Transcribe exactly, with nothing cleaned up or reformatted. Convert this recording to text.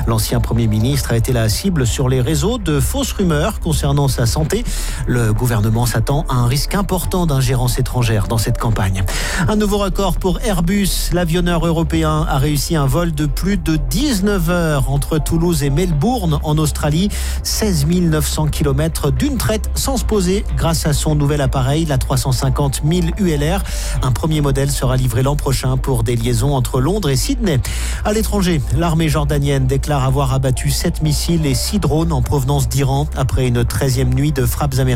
L'ancien Premier ministre a été la cible sur les réseaux de fausses rumeurs concernant sa santé. Le gouvernement s'attend à un risque important d'ingérence étrangère dans cette campagne. Un nouveau record pour Airbus. L'avionneur européen a réussi un vol de plus de dix-neuf heures entre Toulouse et Melbourne en Australie. seize mille neuf cents kilomètres d'une traite sans se poser grâce à son nouvel appareil, la trois cent cinquante mille U L R. Un premier modèle sera livré l'an prochain pour des liaisons entre Londres et Sydney. À l'étranger, l'armée jordanienne déclare avoir abattu sept missiles et six drones en provenance d'Iran après une treizième nuit de frappes américaines.